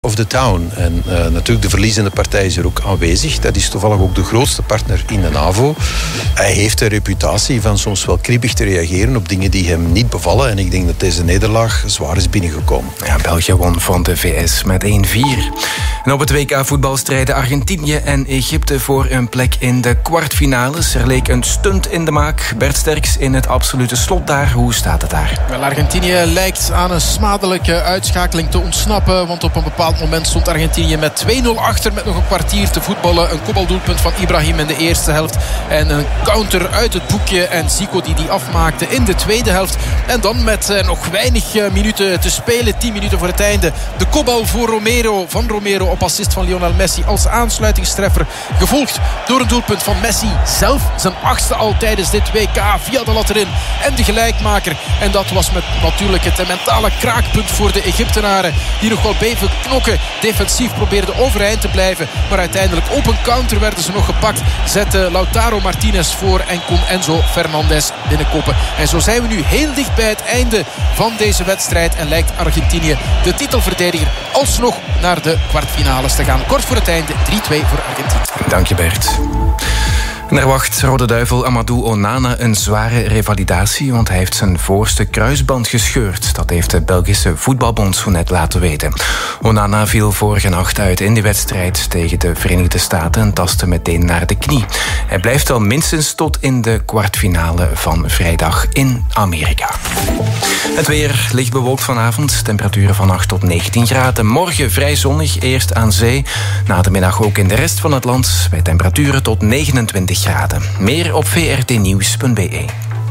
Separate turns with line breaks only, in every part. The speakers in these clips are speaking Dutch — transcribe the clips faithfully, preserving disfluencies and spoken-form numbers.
of the town. En uh, natuurlijk de verliezende partij is er ook aanwezig. Dat is toevallig ook de grootste partner in de NAVO. Hij heeft de reputatie van soms wel kribbig te reageren op dingen die hem niet bevallen. En ik denk dat deze nederlaag zwaar is binnengekomen.
Ja, België won van de V S met één vier. En op het W K-voetbal strijden Argentinië en Egypte voor een plek in de kwartfinales. Er leek een stunt in de maak. Bert Sterks in het absolute slot daar. Hoe staat het daar?
Wel, Argentinië lijkt aan een smadelijke uitschakeling te ontsnappen. Want op een bepaald moment stond Argentinië met twee nul achter met nog een kwartier te voetballen. Een kopbaldoelpunt van Ibrahim in de eerste helft. En een counter uit het boekje. En Zico die die afmaakte in de tweede helft. En dan met eh, nog weinig eh, minuten te spelen. tien minuten voor het einde. De kopbal voor Romero. Van Romero op assist van Lionel Messi als aansluitingstreffer. Gevolgd door een doelpunt van Messi zelf. Zijn achtste al tijdens dit W K via de lat erin. En de gelijkmaker. En dat was met natuurlijk het mentale kraakpunt voor de Egyptenaren. Die nog wel bleven knokken. Defensief probeerden overeind te blijven. Maar uiteindelijk op een counter werden ze nog gepakt. Zette Lautaro Martinez voor en kon Enzo Fernandez binnenkoppen. En zo zijn we nu heel dicht bij het einde van deze wedstrijd. En lijkt Argentinië, de titelverdediger, alsnog naar de kwartfinales te gaan. Kort voor het einde, drie twee voor Argentinië.
Dank je, Bert. En er wacht Rode Duivel Amadou Onana een zware revalidatie, want hij heeft zijn voorste kruisband gescheurd. Dat heeft de Belgische voetbalbond zo net laten weten. Onana viel vorige nacht uit in de wedstrijd tegen de Verenigde Staten en tastte meteen naar de knie. Hij blijft al minstens tot in de kwartfinale van vrijdag in Amerika. Het weer licht bewolkt vanavond. Temperaturen van acht tot negentien graden. Morgen vrij zonnig, eerst aan zee. Na de middag ook in de rest van het land bij temperaturen tot negenentwintig graden. Meer op v r t nieuws punt b e.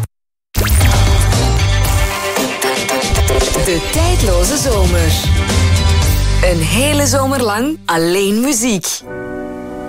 De tijdloze zomer. Een hele zomer lang alleen muziek.